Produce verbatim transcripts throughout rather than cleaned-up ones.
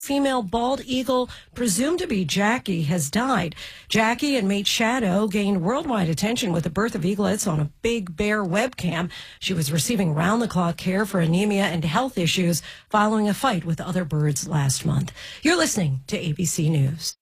Female bald eagle, presumed to be Jackie, has died. Jackie and mate Shadow gained worldwide attention with the birth of eaglets on a Big Bear webcam. She was receiving round-the-clock care for anemia and health issues following a fight with other birds last month. You're listening to A B C News.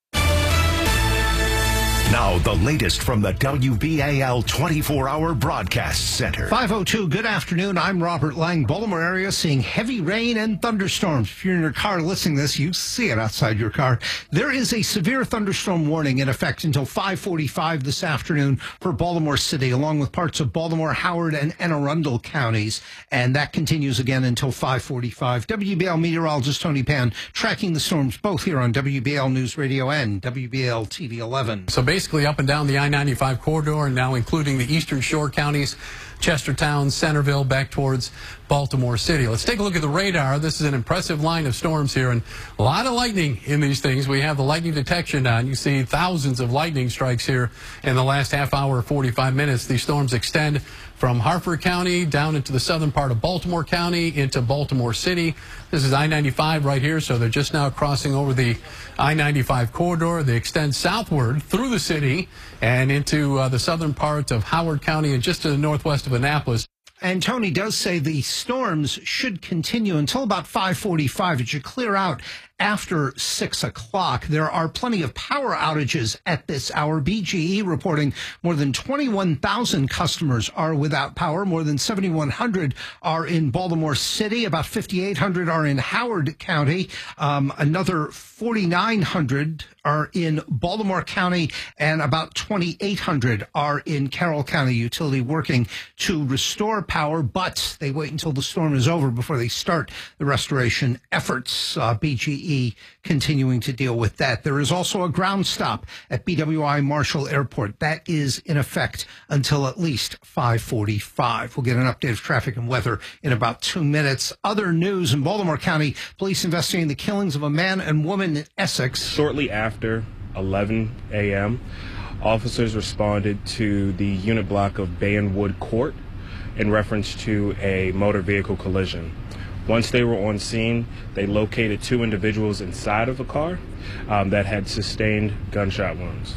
Now, the latest from the W B A L twenty-four hour Broadcast Center. five oh two, good afternoon. I'm Robert Lang. Baltimore area seeing heavy rain and thunderstorms. If you're in your car listening to this, you see it outside your car. There is a severe thunderstorm warning in effect until five forty-five this afternoon for Baltimore City, along with parts of Baltimore, Howard, and Anne Arundel counties. And that continues again until five forty-five. W B L meteorologist Tony Pan tracking the storms both here on W B L News Radio and W B L T V eleven. So basically, Basically up and down the I ninety-five corridor, and now including the Eastern Shore counties, Chestertown, Centerville, back towards Baltimore City. Let's take a look at the radar. This is an impressive line of storms here, and a lot of lightning in these things. We have the lightning detection on. You see thousands of lightning strikes here in the last half hour, forty-five minutes. These storms extend from Harford County down into the southern part of Baltimore County into Baltimore City. This is I ninety-five right here, so they're just now crossing over the I ninety-five corridor. They extend southward through the city and into uh, the southern part of Howard County and just to the northwest of Annapolis. And Tony does say the storms should continue until about five forty-five. It should clear out after six o'clock. There are plenty of power outages at this hour. B G E reporting more than twenty-one thousand customers are without power. More than seventy-one hundred are in Baltimore City. About fifty-eight hundred are in Howard County. Um, another forty-nine hundred are in Baltimore County, and about twenty-eight hundred are in Carroll County. Utility working to restore power, but they wait until the storm is over before they start the restoration efforts. Uh, B G E continuing to deal with that. There is also a ground stop at B W I Marshall Airport. That is in effect until at least five forty-five. We'll get an update of traffic and weather in about two minutes. Other news in Baltimore County, police investigating the killings of a man and woman in Essex. Shortly after eleven a m, officers responded to the unit block of Bayenwood Court in reference to a motor vehicle collision. Once they were on scene, they located two individuals inside of a car um, that had sustained gunshot wounds.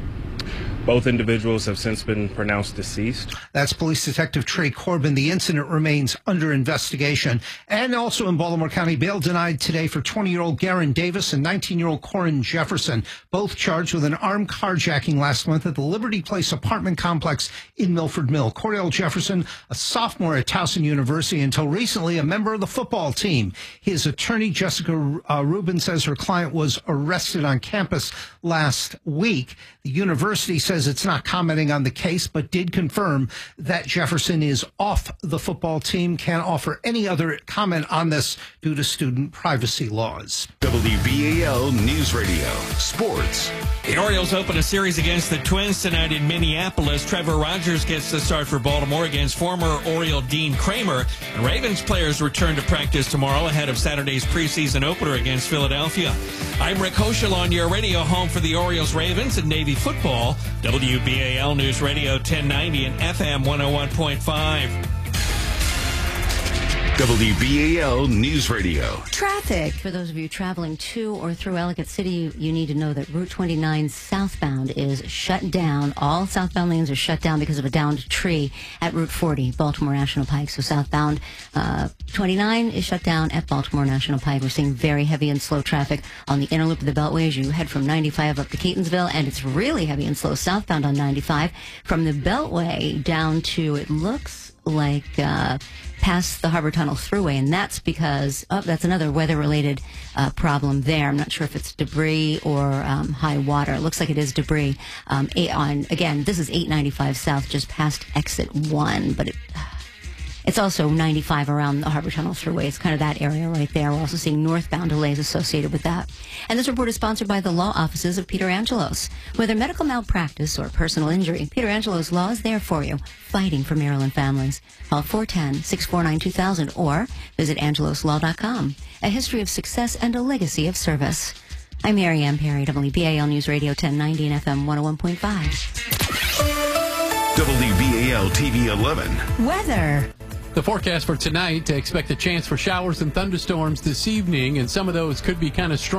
Both individuals have since been pronounced deceased. That's Police Detective Trey Corbin. The incident remains under investigation. And also in Baltimore County, bail denied today for twenty-year-old Garen Davis and nineteen-year-old Corin Jefferson, both charged with an armed carjacking last month at the Liberty Place apartment complex in Milford Mill. Cordell Jefferson, a sophomore at Towson University, until recently a member of the football team. His attorney, Jessica uh, Rubin, says her client was arrested on campus last week. The university says it's not commenting on the case, but did confirm that Jefferson is off the football team. Can't offer any other comment on this due to student privacy laws. W B A L News Radio Sports. The Orioles open a series against the Twins tonight in Minneapolis. Trevor Rogers gets the start for Baltimore against former Oriole Dean Kramer. And Ravens players return to practice tomorrow ahead of Saturday's preseason opener against Philadelphia. I'm Rick Hoschel on your radio home for the Orioles, Ravens, and Navy football. W B A L News Radio ten ninety and F M one oh one point five. W B A L News Radio. Traffic. For those of you traveling to or through Ellicott City, you need to know that Route twenty-nine southbound is shut down. All southbound lanes are shut down because of a downed tree at Route forty, Baltimore National Pike. So southbound uh, twenty-nine is shut down at Baltimore National Pike. We're seeing very heavy and slow traffic on the inner loop of the Beltway as you head from ninety-five up to Catonsville, and it's really heavy and slow southbound on ninety-five from the Beltway down to, it looks like, uh, past the Harbor Tunnel Thruway, and that's because oh, that's another weather-related uh, problem there. I'm not sure if it's debris or um, high water. It looks like it is debris. Um, eight on again, this is eight ninety-five south, just past exit one, but it, it's also ninety-five around the Harbor Tunnel Thruway. It's kind of that area right there. We're also seeing northbound delays associated with that. And this report is sponsored by the law offices of Peter Angelos. Whether medical malpractice or personal injury, Peter Angelos Law is there for you, fighting for Maryland families. Call four one zero, six four nine, two thousand or visit angelos law dot com. A history of success and a legacy of service. I'm Mary Ann Perry, W B A L News Radio ten ninety and F M one oh one point five. W B A L T V eleven. Weather. The forecast for tonight, to expect a chance for showers and thunderstorms this evening, and some of those could be kind of strong.